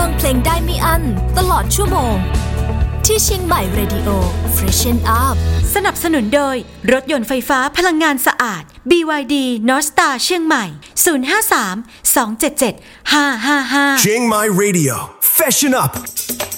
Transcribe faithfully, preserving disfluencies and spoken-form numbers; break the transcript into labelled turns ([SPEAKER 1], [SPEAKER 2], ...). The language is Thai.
[SPEAKER 1] ฟังเพลงได้ไม่อั้นตลอดชั่วโมงที่เชียงใหม่ Radio Freshen Up
[SPEAKER 2] สนับสนุนโดยรถยนต์ไฟฟ้าพลังงานสะอาด บี วาย ดี North Star เชียงใหม่ ศูนย์ ห้า สาม สอง เจ็ด เจ็ด ห้า ห้า ห้า
[SPEAKER 3] เชียงใหม่ Radio Freshen Up